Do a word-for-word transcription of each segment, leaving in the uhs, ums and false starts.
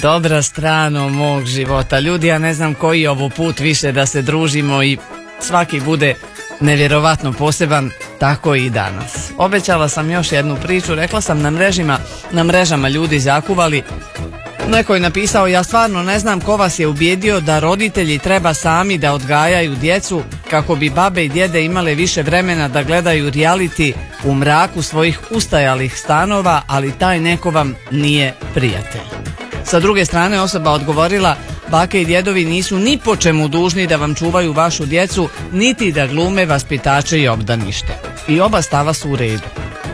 dobra strano mog života. Ljudi, ja ne znam koji je ovo put više da se družimo i svaki bude nevjerovatno poseban, tako i danas. Obećala sam još jednu priču, rekla sam na mrežima, na mrežama ljudi zakuvali. Neko je napisao, ja stvarno ne znam ko vas je ubijedio da roditelji treba sami da odgajaju djecu kako bi babe i djede imale više vremena da gledaju reality u mraku svojih ustajalih stanova, ali taj neko vam nije prijatelj. Sa druge strane osoba odgovorila, bake i djedovi nisu ni po čemu dužni da vam čuvaju vašu djecu, niti da glume vaspitače i obdanište. I oba stava su u redu.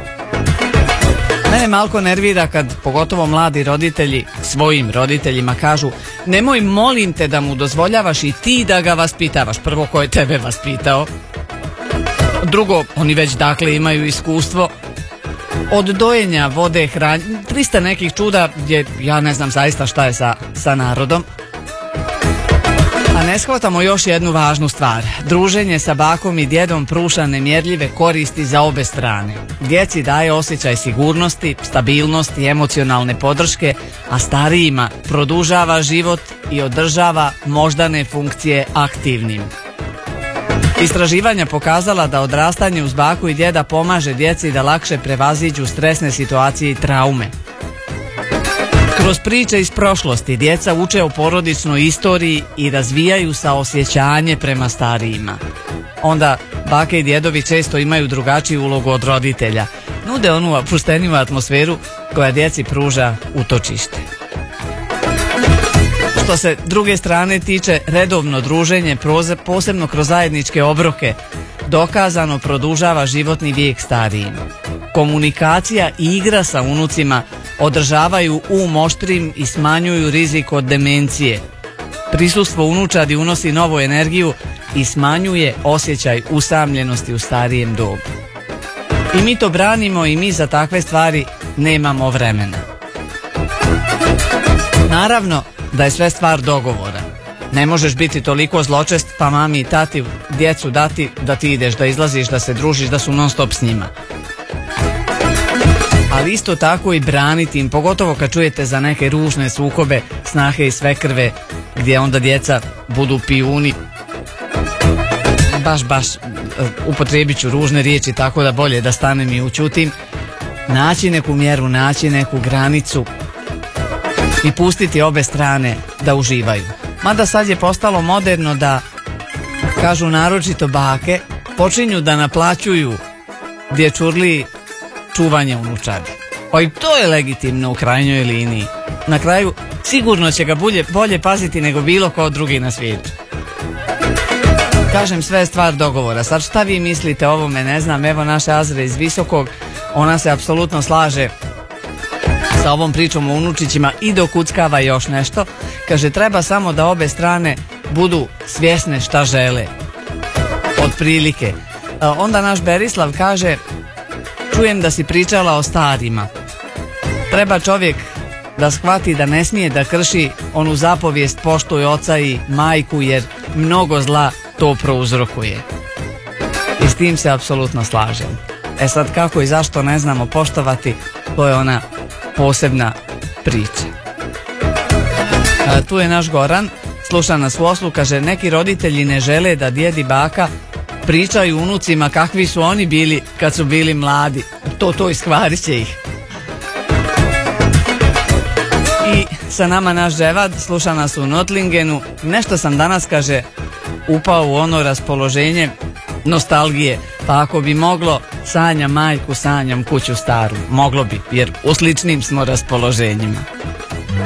Mene malko nervira kad pogotovo mladi roditelji svojim roditeljima kažu, nemoj molim te da mu dozvoljavaš i ti da ga vaspitavaš. Prvo, ko je tebe vaspitao? Drugo, oni već dakle imaju iskustvo od dojenja, vode, hranje, trista nekih čuda gdje ja ne znam zaista šta je sa, sa narodom. A ne shvatamo još jednu važnu stvar. Druženje sa bakom i djedom pruža nemjerljive koristi za obe strane. Djeci daje osjećaj sigurnosti, stabilnosti i emocionalne podrške, a starijima produžava život i održava moždane funkcije aktivnim. Istraživanja pokazala da odrastanje uz baku i djeda pomaže djeci da lakše prevaziđu stresne situacije i traume. Kroz priče iz prošlosti djeca uče o porodičnoj istoriji i razvijaju saosjećanje prema starijima. Onda bake i djedovi često imaju drugačiju ulogu od roditelja. Nude onu opušteniju atmosferu koja djeci pruža utočište. Što se druge strane tiče, redovno druženje, posebno kroz zajedničke obroke, dokazano produžava životni vijek starijima. Komunikacija i igra sa unucima održavaju um oštrim i smanjuju rizik od demencije. Prisustvo unučadi unosi novu energiju i smanjuje osjećaj usamljenosti u starijem dobu. I mi to branimo i mi za takve stvari nemamo vremena. Naravno da je sve stvar dogovora. Ne možeš biti toliko zločest pa mami i tati djecu dati da ti ideš, da izlaziš, da se družiš, da su non stop s njima. Ali isto tako i braniti im, pogotovo kad čujete za neke ružne sukobe snahe i svekrve gdje onda djeca budu pijuni. Baš, baš upotrijebit ću ružne riječi, tako da bolje da stanem i učutim. Naći neku mjeru, naći neku granicu i pustiti obe strane da uživaju. Mada sad je postalo moderno da, kažu naročito bake, počinju da naplaćuju dječurliji čuvanje unučadi. Pa i to je legitimno u krajnjoj liniji. Na kraju sigurno će ga bolje, bolje paziti nego bilo ko drugi na svijetu. Kažem, sve je stvar dogovora. Sad šta vi mislite o ovome, ne znam. Evo naše Azre iz Visokog, ona se apsolutno slaže sa ovom pričom o unučićima i dokuckava još nešto. Kaže, treba samo da obe strane budu svjesne šta žele. Otprilike. Onda naš Berislav kaže, čujem da si pričala o starima. Treba čovjek da shvati da ne smije da krši onu zapovijest poštuj oca i majku, jer mnogo zla to prouzrokuje. I s tim se apsolutno slažem. E sad kako i zašto ne znamo poštovati, to je ona posebna priča. A, tu je naš Goran, sluša nas u Oslu, kaže, neki roditelji ne žele da djed i baka pričaju unucima kakvi su oni bili kad su bili mladi. To, to iskvarit će ih. I sa nama naš Dževad, sluša nas u Notlingenu. Nešto sam danas, kaže, upao u ono raspoloženje nostalgije. Pa ako bi moglo, sanjam majku, sanjam kuću staru. Moglo bi, jer u sličnim smo raspoloženjima.